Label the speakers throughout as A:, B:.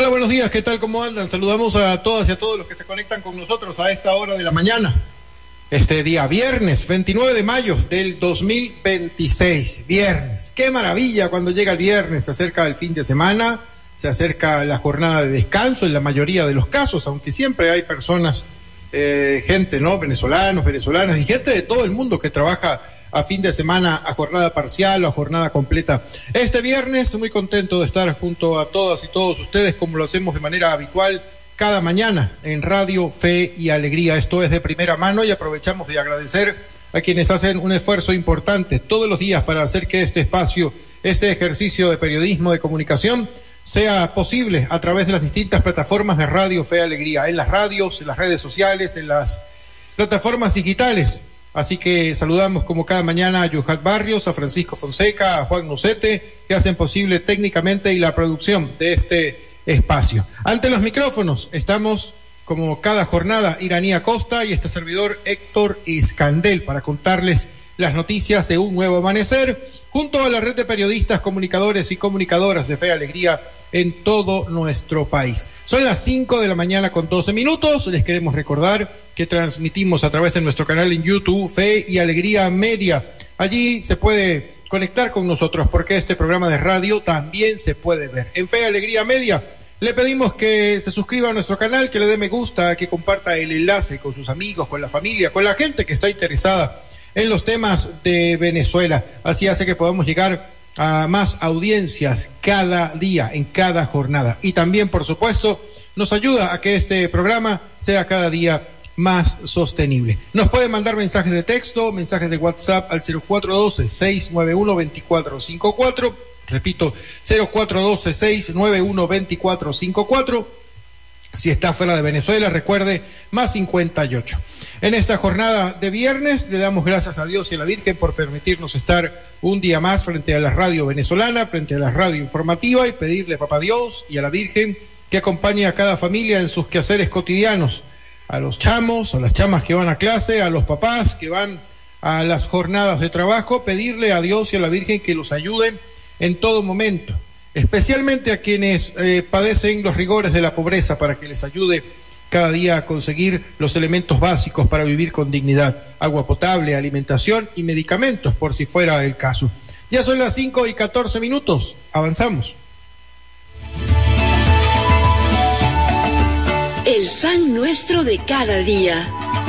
A: Hola, buenos días, ¿qué tal? ¿Cómo andan? Saludamos a todas y a todos los que se conectan con nosotros a esta hora de la mañana. Este día, viernes 29 de mayo del 2026. Viernes. Qué maravilla cuando llega el viernes. Se acerca el fin de semana, se acerca la jornada de descanso en la mayoría de los casos, aunque siempre hay personas, gente, ¿no? Venezolanos, venezolanas y gente de todo el mundo que trabaja a fin de semana, a jornada parcial o a jornada completa. Este viernes muy contento de estar junto a todas y todos ustedes, como lo hacemos de manera habitual cada mañana en Radio Fe y Alegría. Esto es de primera mano y aprovechamos de agradecer a quienes hacen un esfuerzo importante todos los días para hacer que este espacio, este ejercicio de periodismo, de comunicación, sea posible a través de las distintas plataformas de Radio Fe y Alegría, en las radios, en las redes sociales, en las plataformas digitales. Así que saludamos como cada mañana a Yuhat Barrios, a Francisco Fonseca, a Juan Nucete, que hacen posible técnicamente y la producción de este espacio. Ante los micrófonos estamos, como cada jornada, Iraní Acosta y este servidor Héctor Escandel, para contarles las noticias de un nuevo amanecer, junto a la red de periodistas, comunicadores y comunicadoras de Fe y Alegría en todo nuestro país. Son las 5 de la mañana con 12 minutos. Les queremos recordar que transmitimos a través de nuestro canal en YouTube, Fe y Alegría Media. Allí se puede conectar con nosotros porque este programa de radio también se puede ver. En Fe y Alegría Media le pedimos que se suscriba a nuestro canal, que le dé me gusta, que comparta el enlace con sus amigos, con la familia, con la gente que está interesada en los temas de Venezuela. Así hace que podamos llegar a más audiencias cada día, en cada jornada. Y también, por supuesto, nos ayuda a que este programa sea cada día más sostenible. Nos pueden mandar mensajes de texto, mensajes de WhatsApp al 0412-691-2454. Repito, 0412-691-2454. Si está fuera de Venezuela, recuerde, más 58. En esta jornada de viernes le damos gracias a Dios y a la Virgen por permitirnos estar un día más frente a la radio venezolana, frente a la radio informativa, y pedirle a Papá Dios y a la Virgen que acompañe a cada familia en sus quehaceres cotidianos, a los chamos, a las chamas que van a clase, a los papás que van a las jornadas de trabajo, pedirle a Dios y a la Virgen que los ayuden en todo momento, especialmente a quienes padecen los rigores de la pobreza, para que les ayude cada día a conseguir los elementos básicos para vivir con dignidad: agua potable, alimentación y medicamentos, por si fuera el caso. Ya son las 5:14 minutos, avanzamos.
B: El San Nuestro de cada día.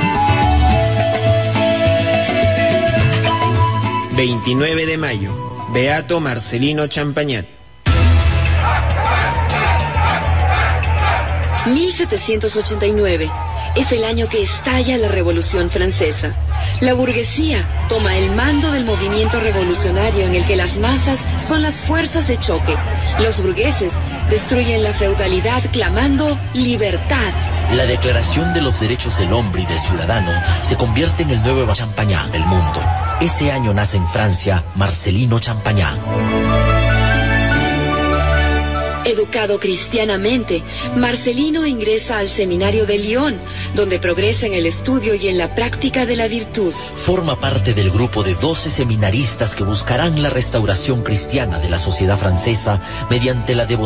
C: 29 de mayo. Beato Marcelino Champagnat.
B: 1789 es el año que estalla la Revolución Francesa. La burguesía toma el mando del movimiento revolucionario en el que las masas son las fuerzas de choque. Los burgueses destruyen la feudalidad clamando libertad.
D: La Declaración de los Derechos del Hombre y del Ciudadano se convierte en el nuevo Champagnat del mundo. Ese año nace en Francia Marcelino Champagnat.
B: Educado cristianamente, Marcelino ingresa al seminario de Lyon, donde progresa en el estudio y en la práctica de la virtud.
D: Forma parte del grupo de 12 seminaristas que buscarán la restauración cristiana de la sociedad francesa mediante la devoción